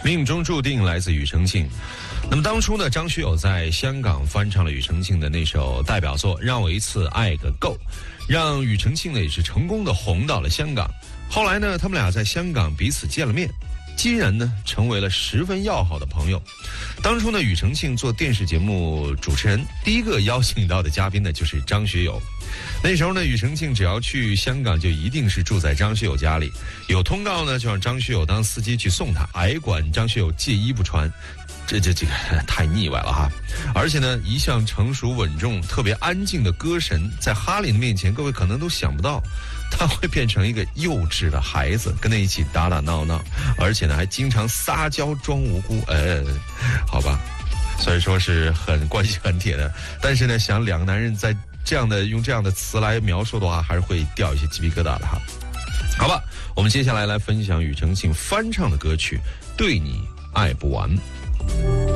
命中注定来自庾澄庆。那么当初呢，张学友在香港翻唱了庾澄庆的那首代表作《让我一次爱个够》，让庾澄庆呢也是成功的红到了香港。后来呢，他们俩在香港彼此见了面，竟然呢成为了十分要好的朋友。当初呢，庾澄庆做电视节目主持人，第一个邀请到的嘉宾呢就是张学友。那时候呢，庾澄庆只要去香港就一定是住在张学友家里，有通告呢就让张学友当司机去送他，还管张学友借衣不穿。这个太腻歪了哈！而且呢，一向成熟稳重、特别安静的歌神，在哈林的面前，各位可能都想不到，他会变成一个幼稚的孩子，跟他一起打打闹闹，而且呢，还经常撒娇装无辜。好吧，所以说是关系很铁的。但是呢，想两个男人在用这样的词来描述的话，还是会掉一些鸡皮疙瘩的哈。好吧，我们接下来分享庾澄庆翻唱的歌曲《对你爱不完》。